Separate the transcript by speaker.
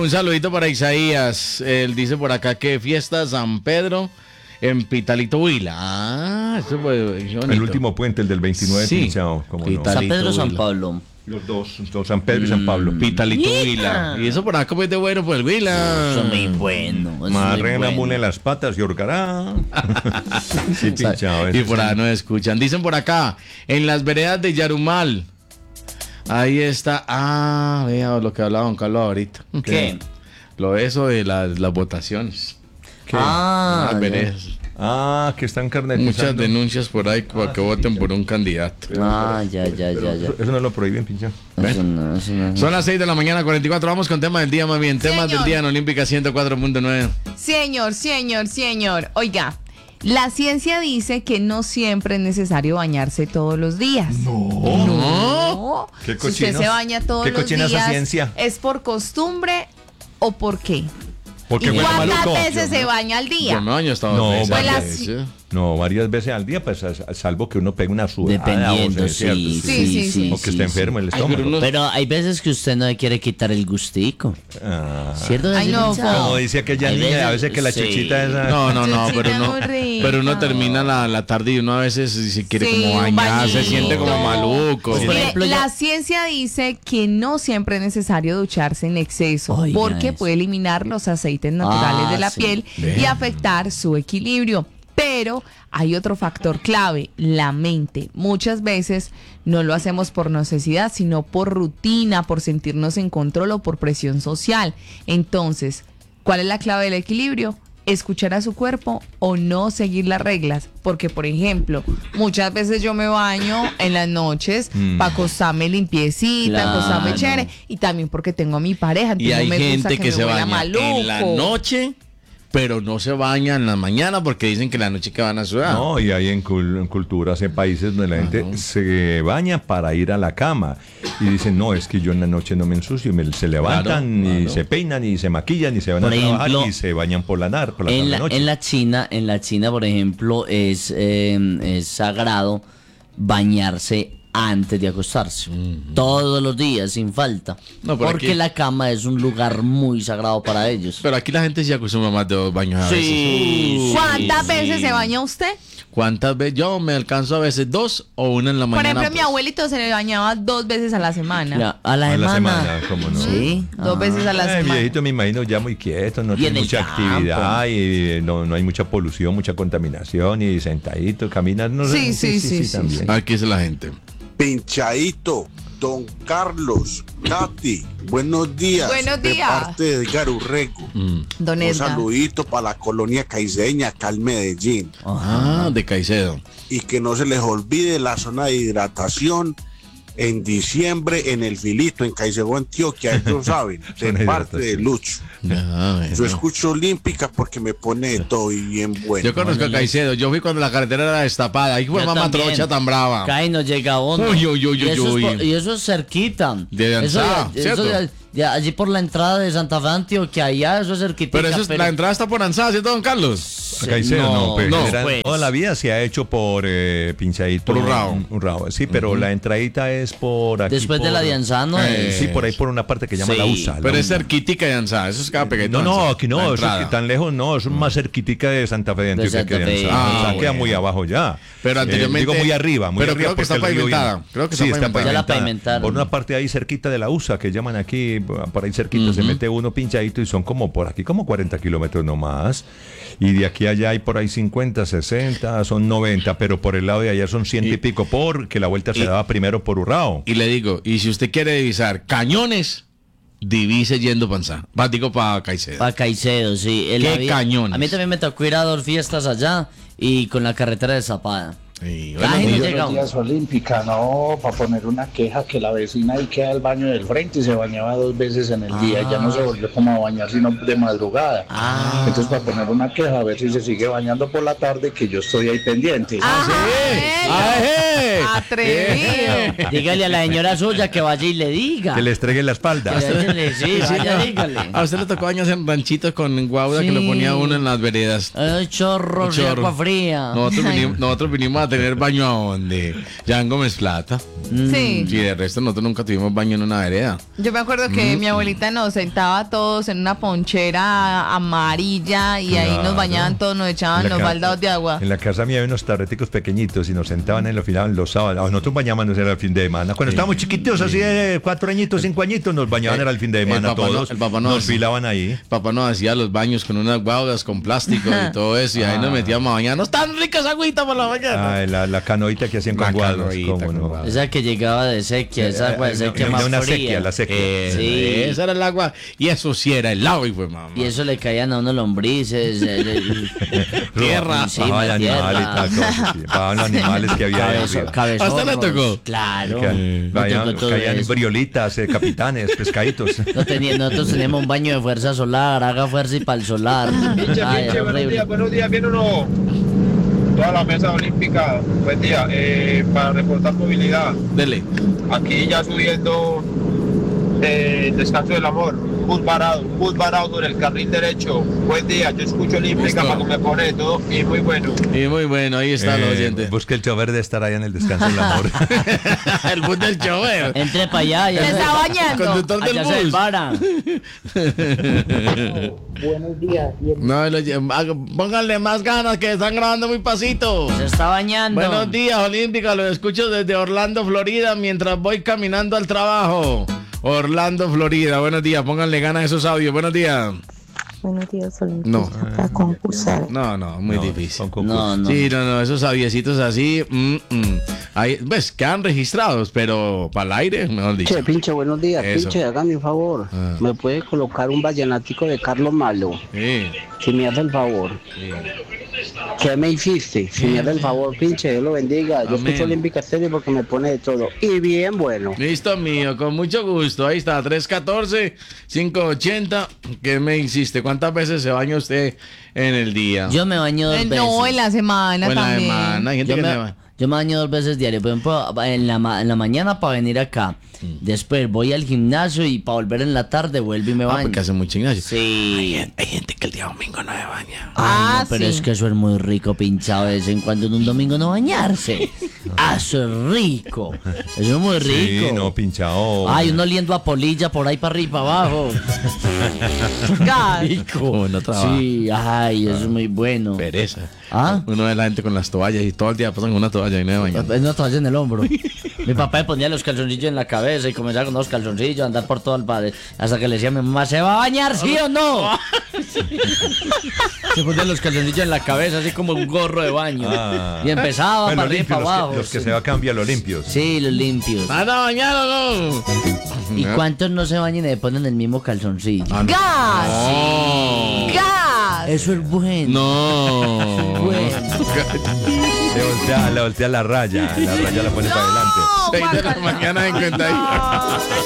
Speaker 1: un saludito para Isaías. Él dice por acá que fiesta San Pedro en Pitalito Huila. Ah, eso fue
Speaker 2: el último puente, el del 29
Speaker 1: sí.
Speaker 2: Pinchao.
Speaker 3: San Pedro, San Pablo.
Speaker 2: Los dos, San Pedro y San Pablo.
Speaker 1: Pitalito Huila. Y eso por acá pues de bueno por el Huila.
Speaker 3: Eso es muy bueno.
Speaker 2: Marre la mula en las patas y hurgará. Sí, Pinchao.
Speaker 1: Y por ahí nos escuchan. Dicen por acá, en las veredas de Yarumal. Ahí está. Ah, vea lo que hablaba don Carlos ahorita.
Speaker 3: ¿Qué?
Speaker 1: Eso de las votaciones.
Speaker 2: ¿Qué?
Speaker 1: Las veredas.
Speaker 2: Que están carnetizando.
Speaker 1: Muchas denuncias por ahí para que voten por un candidato.
Speaker 3: Ya.
Speaker 2: Eso no lo prohíben, Pinchao.
Speaker 3: Eso no.
Speaker 1: Son las 6 de la mañana, 44. Vamos con tema del día, más bien. Temas del día en Olímpica 104.9.
Speaker 4: Señor. Oiga, la ciencia dice que no siempre es necesario bañarse todos los días. No.
Speaker 2: ¿Qué
Speaker 4: Si usted se baña todos los días,
Speaker 2: esa ciencia?
Speaker 4: ¿es por costumbre o por qué?
Speaker 2: Porque
Speaker 4: ¿Y
Speaker 2: huele
Speaker 4: cuántas
Speaker 2: maluco.
Speaker 4: veces se baña al día?
Speaker 1: Yo me baño hasta
Speaker 2: No,
Speaker 1: dos veces.
Speaker 2: varias- No, varias veces al día, pues salvo que uno pegue una sudada.
Speaker 3: Dependiendo,
Speaker 2: o sea,
Speaker 3: sí.
Speaker 2: O que esté enfermo el
Speaker 1: Ay,
Speaker 2: estómago.
Speaker 3: Pero hay veces que usted no le quiere quitar el gustico. ¿Cierto?
Speaker 4: Ay, no,
Speaker 2: Como dice aquella
Speaker 3: Hay
Speaker 2: niña, a
Speaker 3: veces-
Speaker 2: veces que la
Speaker 3: sí.
Speaker 2: chichita esa...
Speaker 1: No,
Speaker 4: Chuchita
Speaker 1: pero no.
Speaker 4: muy rica.
Speaker 1: Pero uno termina la tarde y uno a veces si quiere
Speaker 4: Sí,
Speaker 1: como
Speaker 4: un
Speaker 1: bañar, se
Speaker 4: bañito.
Speaker 1: siente como maluco.
Speaker 3: Pues, por
Speaker 4: Mire,
Speaker 3: ejemplo,
Speaker 4: la ciencia dice que no siempre es necesario ducharse en exceso,
Speaker 3: Oiga
Speaker 4: porque
Speaker 3: eso.
Speaker 4: puede eliminar los aceites naturales de la
Speaker 3: sí.
Speaker 4: piel y afectar su equilibrio. Pero hay otro factor clave, la mente. Muchas veces no lo hacemos por necesidad, sino por rutina, por sentirnos en control o por presión social. Entonces, ¿cuál es la clave del equilibrio? Escuchar a su cuerpo o no seguir las reglas. Porque, por ejemplo, muchas veces yo me baño en las noches para acostarme limpiecita,
Speaker 3: Claro.
Speaker 4: acostarme chévere, y también porque tengo a mi pareja.
Speaker 1: Y
Speaker 4: entonces no
Speaker 1: hay
Speaker 4: me gusta
Speaker 1: gente que
Speaker 4: me
Speaker 1: se
Speaker 4: huela
Speaker 1: baña en la
Speaker 4: maluco.
Speaker 1: noche, pero no se baña en la mañana porque dicen que la noche que van a sudar.
Speaker 2: No, y hay en culturas, en países donde la gente se baña para ir a la cama. Y dicen, no, es que yo en la noche no me ensucio. Se levantan y se peinan y se maquillan y se van
Speaker 3: Por
Speaker 2: a trabajar
Speaker 3: ejemplo,
Speaker 2: y se bañan por la
Speaker 3: En
Speaker 2: tarde-noche.
Speaker 3: la China, por ejemplo, es sagrado bañarse antes de acostarse. Todos los días, sin falta.
Speaker 1: No, pero
Speaker 3: porque
Speaker 1: aquí-
Speaker 3: la cama es un lugar muy sagrado para ellos.
Speaker 1: Pero aquí la gente se acostumbra más de 2 baños a veces.
Speaker 4: ¿Cuántas veces se baña usted?
Speaker 1: ¿Cuántas veces? Yo me alcanzo a veces 2 o 1 en la
Speaker 4: Por
Speaker 1: mañana.
Speaker 4: ejemplo, mi abuelito se le bañaba 2 veces a la semana.
Speaker 3: Ya, a la
Speaker 2: A la
Speaker 3: semana.
Speaker 2: semana, ¿cómo no?
Speaker 3: Sí.
Speaker 4: 2 veces a la
Speaker 2: El
Speaker 4: semana.
Speaker 2: viejito me imagino ya muy quieto, no
Speaker 3: Y
Speaker 2: tiene
Speaker 3: en el
Speaker 2: mucha
Speaker 3: campo.
Speaker 2: actividad y no hay mucha polución, mucha contaminación y sentadito, caminar, no sé.
Speaker 4: Sí.
Speaker 2: también.
Speaker 1: Aquí es la gente.
Speaker 5: Pinchadito, don Carlos, Katy, buenos días.
Speaker 4: Buenos
Speaker 5: De
Speaker 4: días.
Speaker 5: parte de Edgar Urrego.
Speaker 4: Don
Speaker 5: Un
Speaker 4: Edgar.
Speaker 5: saludito para la colonia caiceña, acá en Medellín.
Speaker 1: De Caicedo.
Speaker 5: Y que no se les olvide la zona de hidratación en diciembre en el Filito, en Caicedo, Antioquia. Ellos saben,
Speaker 2: Zona
Speaker 5: de
Speaker 2: de
Speaker 5: parte de
Speaker 2: hidratación.
Speaker 5: Lucho. Yo escucho Olímpica porque me pone de todo y bien bueno.
Speaker 1: Yo conozco a Caicedo. Yo fui cuando la carretera era destapada. Ahí fue
Speaker 3: Yo
Speaker 1: mamá
Speaker 3: también.
Speaker 1: trocha tan brava.
Speaker 3: Cae no llega hondo.
Speaker 1: Uy.
Speaker 3: Y eso es cerquita.
Speaker 1: De Anzá, ¿cierto?
Speaker 3: Allí por la entrada de Santa Fe Antioquia, allá eso es cerquita.
Speaker 1: Pero la entrada está por Anzá, ¿cierto, don Carlos?
Speaker 2: A Caicedo no, pues,
Speaker 1: no,
Speaker 2: general, toda la vida se ha hecho por Pinchadito.
Speaker 1: Por Urrao.
Speaker 2: Urrao, sí, pero la entradita es por aquí.
Speaker 3: Después de la de Anzá, ¿no?
Speaker 2: Sí, por ahí por una parte que llama
Speaker 3: Sí,
Speaker 2: la USA.
Speaker 1: Pero
Speaker 2: la
Speaker 1: es
Speaker 2: USA.
Speaker 1: cerquitica de Anzá. Eso es cada pequeño.
Speaker 2: No, aquí no,
Speaker 1: La
Speaker 2: eso es
Speaker 1: entrada.
Speaker 2: que tan lejos no, eso es más cerquitica de Santa Fe de Antioquia
Speaker 3: Santa
Speaker 2: que de
Speaker 3: Fe.
Speaker 2: Anzá.
Speaker 1: Ah,
Speaker 2: Anzá queda
Speaker 1: bueno.
Speaker 2: muy abajo ya.
Speaker 1: Pero anteriormente-
Speaker 2: digo muy arriba,
Speaker 1: pero creo que
Speaker 2: porque
Speaker 1: está
Speaker 2: el río
Speaker 1: pavimentada.
Speaker 2: viene.
Speaker 1: Creo que
Speaker 2: sí,
Speaker 1: está
Speaker 2: está
Speaker 1: pavimentada.
Speaker 3: Ya la
Speaker 2: pavimentada.
Speaker 3: pavimentaron.
Speaker 2: Por una parte ahí cerquita de la USA, que llaman aquí, por ahí cerquita, se mete uno pinchadito y son como por aquí, como 40 kilómetros nomás. Y de aquí a allá hay por ahí 50, 60, son 90, pero por el lado de allá son 100 y pico, porque la vuelta se daba primero por Urrao.
Speaker 1: Y le digo, y si usted quiere divisar cañones, divise yendo para Anzá. Va, digo para Caicedo.
Speaker 3: Para Caicedo, sí.
Speaker 1: ¿Qué cañones?
Speaker 3: A mí también me tocó ir a 2 fiestas allá y con la carretera de Zapada.
Speaker 1: Y
Speaker 3: La
Speaker 1: bueno,
Speaker 3: gente
Speaker 1: y-
Speaker 3: llega-
Speaker 6: Buenos días, Olímpica, no, para poner una queja que la vecina ahí queda el baño del frente y se bañaba 2 veces en el día y ya no se volvió como a bañar sino de madrugada. Entonces para poner una queja a ver si se sigue bañando por la tarde que yo estoy ahí pendiente.
Speaker 4: Atrevido.
Speaker 3: Dígale a la señora suya que vaya y le diga.
Speaker 2: Que le estregue la espalda.
Speaker 3: Sí, vaya, dígale.
Speaker 1: A usted le tocó bañarse en ranchitos con guauda que
Speaker 3: Sí.
Speaker 1: le ponía uno en las veredas.
Speaker 3: Ay, chorros de
Speaker 1: Chorro.
Speaker 3: agua fría.
Speaker 1: Nosotros vinimos a a tener baño a dónde? Ya en Gómez Plata.
Speaker 4: Sí.
Speaker 1: Sí, de resto nosotros nunca tuvimos baño en una vereda.
Speaker 4: Yo me acuerdo que mi abuelita nos sentaba todos en una ponchera amarilla y ahí nos
Speaker 2: Claro.
Speaker 4: bañaban todos, nos echaban
Speaker 2: En la
Speaker 4: los
Speaker 2: ca-
Speaker 4: baldados de agua.
Speaker 2: En la casa mía había unos tarreticos pequeñitos y nos sentaban en lo filaban los sábados. Nosotros bañábamos era el fin de semana. Cuando estábamos chiquitos, así de 4 añitos, 5 añitos, nos bañaban era el fin de semana todos.
Speaker 1: el papá no
Speaker 2: nos
Speaker 1: hacía.
Speaker 2: filaban ahí.
Speaker 1: Papá nos hacía los baños con unas guaudas con plástico y todo eso, y ahí nos metíamos a bañarnos. ¡Tan ricas agüitas por la mañana!
Speaker 2: Ah, la canoita que hacían
Speaker 1: La
Speaker 2: con guados.
Speaker 1: canoita
Speaker 2: cómo
Speaker 1: con
Speaker 2: no.
Speaker 1: guados.
Speaker 3: Esa que llegaba de sequía, esa agua de sequía
Speaker 2: de
Speaker 3: más
Speaker 2: una
Speaker 3: fría.
Speaker 2: sequía, la sequía.
Speaker 3: Sí.
Speaker 1: Esa era el agua, y eso sí era helado, y pues mamá.
Speaker 3: Y eso le caían a uno lombrices,
Speaker 1: Tierra.
Speaker 3: encima,
Speaker 2: Bajaban animales y
Speaker 3: tierra.
Speaker 2: tal, todo, sí. Bajaban los animales que había ahí arriba.
Speaker 3: Cabezorros.
Speaker 1: ¿Hasta le tocó?
Speaker 3: Claro.
Speaker 2: Que
Speaker 3: Me tocó todo
Speaker 2: caían
Speaker 3: eso.
Speaker 2: briolitas, capitanes, pescaditos.
Speaker 3: Nosotros teníamos un baño de fuerza solar, haga fuerza y para el solar. Ay, era horrible.
Speaker 7: Buenos días, bien o no. Toda la mesa olímpica, buen día. Para reportar movilidad,
Speaker 1: Dele.
Speaker 7: aquí ya subiendo el descanso del amor, un bus varado sobre el carril derecho. Buen día, yo escucho olímpica
Speaker 1: Listo.
Speaker 7: para que me pone todo y muy bueno.
Speaker 1: Y muy bueno, ahí está el oyente.
Speaker 2: Busque el chofer de estar allá en el descanso del amor.
Speaker 1: El bus del chofer.
Speaker 3: Entre para allá,
Speaker 4: Se
Speaker 3: ya
Speaker 4: está bañando.
Speaker 1: Conductor del
Speaker 3: allá se
Speaker 1: bus.
Speaker 3: para.
Speaker 8: Buenos días.
Speaker 1: No, pónganle más ganas que están grabando muy pasito.
Speaker 3: Se está bañando.
Speaker 1: Buenos días, Olímpica. Lo escucho desde Orlando, Florida, mientras voy caminando al trabajo. Orlando, Florida. Buenos días. Pónganle ganas a esos audios. Buenos días.
Speaker 8: Buenos días, Olímpica.
Speaker 1: No.
Speaker 8: Para concursar.
Speaker 1: No, muy difícil.
Speaker 3: No, no.
Speaker 1: Sí, no, esos aviecitos así, ahí, pues quedan registrados, pero para el aire, mejor dicho.
Speaker 9: Che, pinche, buenos días.
Speaker 1: Eso.
Speaker 9: Pinche, hágame un favor.
Speaker 1: Ah.
Speaker 9: ¿Me puede colocar un vallenático de Carlos Malo?
Speaker 1: Sí,
Speaker 9: Si me hace el favor.
Speaker 1: sí.
Speaker 9: ¿Qué me hiciste? Si me hace el favor, pinche, Dios lo bendiga. Yo
Speaker 1: Amén.
Speaker 9: escucho Olímpica Estéreo porque me pone de todo. Y bien bueno.
Speaker 1: Listo, mío, con mucho gusto. Ahí está, 314-580. ¿Qué me hiciste? ¿Cuántas veces se baña usted en el día?
Speaker 3: Yo me baño 2 veces.
Speaker 4: No, en la semana
Speaker 1: O en la
Speaker 4: también.
Speaker 1: semana. Hay gente
Speaker 3: Yo
Speaker 1: que
Speaker 3: me,
Speaker 1: se va.
Speaker 3: yo me baño 2 veces diario. Por ejemplo, en la mañana para venir acá. Después voy al gimnasio y para volver en la tarde vuelvo y me baño.
Speaker 1: Porque hace mucho gimnasio.
Speaker 3: Sí.
Speaker 1: Hay gente que el día domingo no se baña.
Speaker 3: Ay, no, pero
Speaker 4: sí.
Speaker 3: es que eso es muy rico pinchado de vez en cuando en un domingo no bañarse. Eso es rico. Eso es muy rico.
Speaker 2: Sí, no, pinchado.
Speaker 3: Ay, uno oliendo a polilla por ahí para arriba y para abajo.
Speaker 4: Gas.
Speaker 1: Como no trabaja.
Speaker 3: Sí, ay, eso es muy bueno.
Speaker 1: Pereza.
Speaker 3: ¿Ah?
Speaker 1: Uno ve la gente con las toallas y todo el día pasan con una toalla y no se bañan.
Speaker 3: Es una toalla en el hombro. Mi papá me ponía los calzoncillos en la cabeza y comenzaba con los calzoncillos a andar por todo el padre. Hasta que le decía a mi mamá, ¿se va a bañar, sí o no? Se ponía los calzoncillos en la cabeza, así como un gorro de baño.
Speaker 2: Ah.
Speaker 3: Y empezaba
Speaker 2: Bueno,
Speaker 3: para arriba y
Speaker 2: limpios,
Speaker 3: para abajo.
Speaker 2: los que se va a cambiar, los limpios.
Speaker 3: Sí, los limpios.
Speaker 1: ¿Van a bañar o no?
Speaker 3: ¿Y cuántos no se bañan y le ponen el mismo calzoncillo?
Speaker 4: ¡Gas!
Speaker 1: No.
Speaker 4: ¡Gas!
Speaker 3: Eso es bueno.
Speaker 1: No.
Speaker 3: Bueno.
Speaker 2: Le voltea la raya la pone para adelante.
Speaker 4: No,
Speaker 1: 6 de la
Speaker 4: guácala.
Speaker 1: mañana en cuenta ahí.